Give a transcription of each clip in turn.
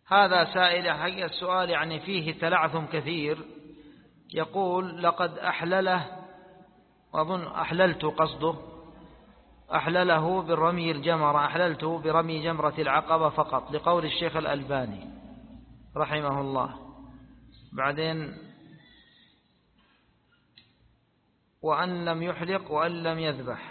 هذا سائل حقيقة السؤال يعني فيه تلعثم كثير. يقول لقد أحلله، وأظن أحللت قصده، أحلله بالرمي الجمرة، أحللت برمي جمرة العقبة فقط، لقول الشيخ الألباني رحمه الله. بعدين وأن لم يحلق وأن لم يذبح.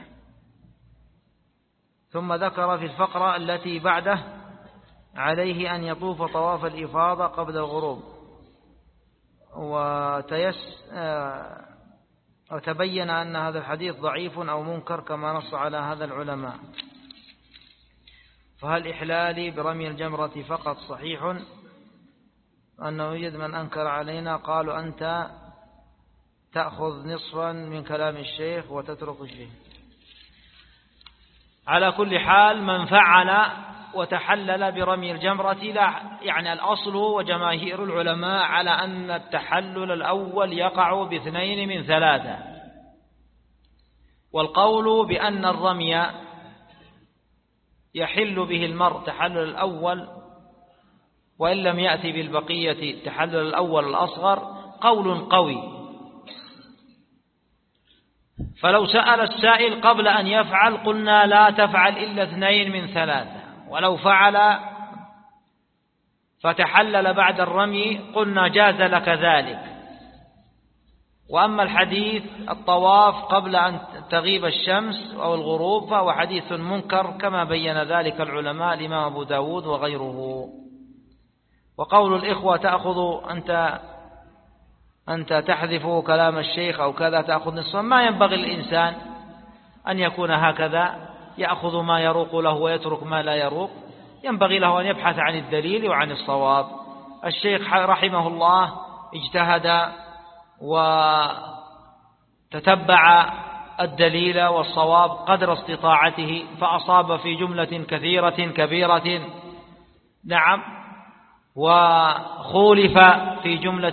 ثم ذكر في الفقرة التي بعده عليه أن يطوف طواف الإفاضة قبل الغروب، وتبين أن هذا الحديث ضعيف أو منكر كما نص على هذا العلماء. فهل إحلالي برمي الجمرة فقط صحيح؟ أنه يوجد من أنكر علينا، قالوا أنت تأخذ نصفا من كلام الشيخ وتترك الشيخ. على كل حال من فعل وتحلل برمي الجمرة لا، يعني الأصل وجماهير العلماء على أن التحلل الأول يقع باثنين من ثلاثة، والقول بأن الرمي يحل به المرء تحلل الأول وإن لم يأتي بالبقية تحلل الأول الأصغر قول قوي. فلو سأل السائل قبل أن يفعل قلنا لا تفعل إلا اثنين من ثلاثة، ولو فعل فتحلل بعد الرمي قلنا جاز لك ذلك. وأما الحديث الطواف قبل أن تغيب الشمس أو الغروب فهو حديث منكر كما بين ذلك العلماء الإمام أبو داود وغيره. وقول الإخوة تأخذ أنت تحذف كلام الشيخ أو كذا تأخذ نصفا، ما ينبغي الإنسان أن يكون هكذا يأخذ ما يروق له ويترك ما لا يروق، ينبغي له أن يبحث عن الدليل وعن الصواب. الشيخ رحمه الله اجتهد وتتبع الدليل والصواب قدر استطاعته فأصاب في جملة كثيرة كبيرة، نعم، وخولف في جملة